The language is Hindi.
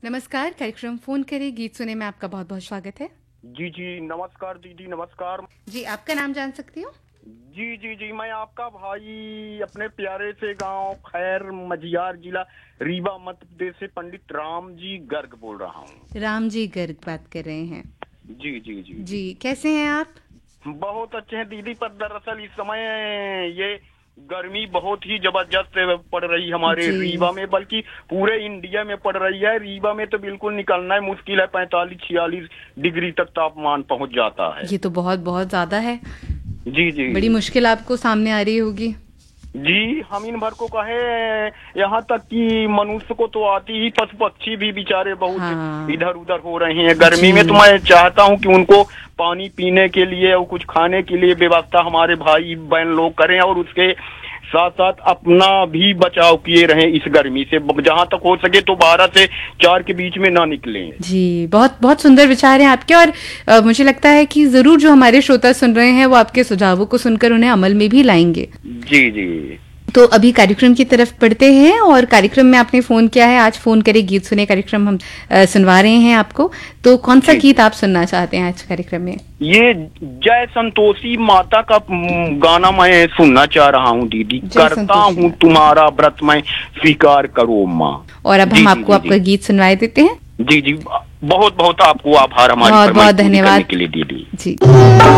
नमस्कार, कार्यक्रम फोन करें गीत सुने में आपका बहुत बहुत स्वागत है। जी जी नमस्कार दीदी, नमस्कार। जी, आपका नाम जान सकती हूँ? जी जी जी मैं आपका भाई अपने प्यारे से गांव खैर मझियार जिला रीवा मध्य प्रदेश से पंडित राम जी गर्ग बोल रहा हूँ। राम जी गर्ग बात कर रहे हैं। जी जी जी जी, कैसे हैं आप? बहुत अच्छे हैं दीदी, पर दरअसल इस समय ये गर्मी बहुत ही जबरदस्त पड़ रही हमारे जी। रीवा में, बल्कि पूरे इंडिया में पड़ रही है। रीवा में तो बिल्कुल निकलना ही मुश्किल है, 45-46 डिग्री तक तापमान पहुंच जाता है। ये तो बहुत बहुत ज्यादा है। जी जी बड़ी मुश्किल आपको सामने आ रही होगी। जी, हम इन भर को कहे, यहाँ तक कि मनुष्य को तो आती ही, पशु पक्षी भी बेचारे बहुत हाँ। इधर उधर हो रहे हैं गर्मी में। जी। तो मैं चाहता हूँ कि उनको पानी पीने के लिए और कुछ खाने के लिए व्यवस्था हमारे भाई बहन लोग करें, और उसके साथ साथ अपना भी बचाव किए रहें इस गर्मी से। जहाँ तक हो सके तो 12 से 4 के बीच में ना निकलें। जी, बहुत बहुत सुंदर विचार हैं आपके। और मुझे लगता है कि जरूर जो हमारे श्रोता सुन रहे हैं वो आपके सुझावों को सुनकर उन्हें अमल में भी लाएंगे। जी जी तो अभी कार्यक्रम की तरफ बढ़ते हैं, और कार्यक्रम में आपने फोन किया है। आज फोन करे गीत सुने कार्यक्रम हम सुनवा रहे हैं आपको। तो कौन सा गीत आप सुनना चाहते हैं आज कार्यक्रम में? ये जय संतोषी माता का गाना मैं सुनना चाह रहा हूँ दीदी। करता हूँ तुम्हारा व्रत मैं, स्वीकार करो माँ। और अब हम आपको आपका गीत सुनवाए देते हैं। जी जी बहुत बहुत आपको आभार हमारी बहुत बहुत धन्यवाद के लिए दीदी। जी।